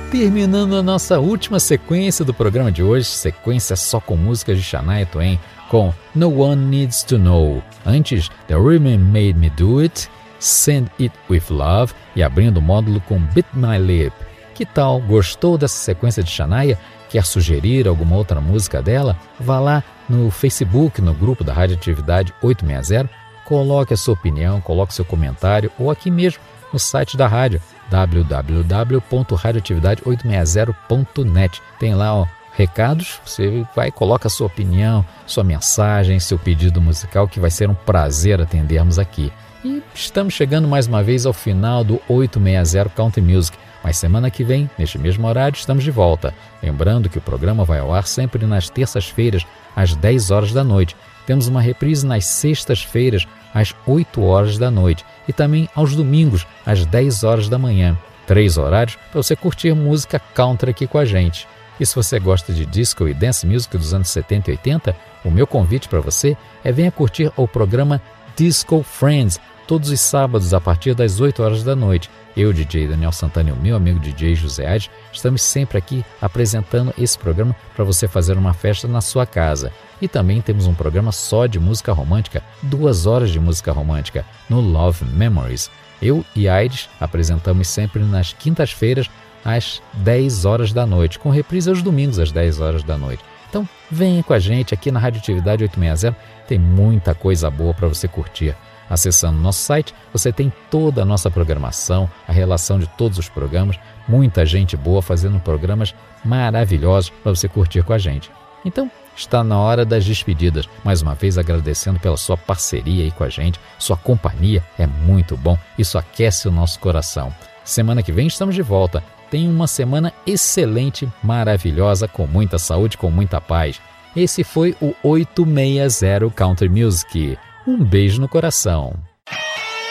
terminando a nossa última sequência do programa de hoje, sequência só com músicas de Shania Twain, com No One Needs to Know. Antes, The Rhythm Made Me Do It, Send It With Love e abrindo o módulo com Bit My Lip. Que tal? Gostou dessa sequência de Shania? Quer sugerir alguma outra música dela? Vá lá no Facebook, no grupo da Radioatividade 860, coloque a sua opinião, coloque seu comentário ou aqui mesmo no site da rádio www.radioatividade860.net. Tem lá recados, você vai, coloca a sua opinião, sua mensagem, seu pedido musical, que vai ser um prazer atendermos aqui. E estamos chegando mais uma vez ao final do 860 Country Music, mas semana que vem, neste mesmo horário, estamos de volta. Lembrando que o programa vai ao ar sempre nas terças-feiras, às 10 horas da noite. Temos uma reprise nas sextas-feiras, às 8 horas da noite. E também aos domingos, às 10 horas da manhã. 3 horários para você curtir música country aqui com a gente. E se você gosta de disco e dance music dos anos 70 e 80, o meu convite para você é venha curtir o programa Disco Friends, todos os sábados a partir das 8 horas da noite. Eu, DJ Daniel Santana e o meu amigo DJ José Ades, estamos sempre aqui apresentando esse programa para você fazer uma festa na sua casa. E também temos um programa só de música romântica, 2 horas de música romântica, no Love Memories. Eu e Aides apresentamos sempre nas quintas-feiras, às 10 horas da noite, com reprise aos domingos às 10 horas da noite. Então, venha com a gente aqui na Radioatividade 860, tem muita coisa boa para você curtir. Acessando nosso site, você tem toda a nossa programação, a relação de todos os programas, muita gente boa fazendo programas maravilhosos para você curtir com a gente. Então, está na hora das despedidas. Mais uma vez agradecendo pela sua parceria aí com a gente, sua companhia é muito bom, isso aquece o nosso coração. Semana que vem estamos de volta. Tenha uma semana excelente, maravilhosa, com muita saúde, com muita paz. Esse foi o 860 Country Music. Um beijo no coração.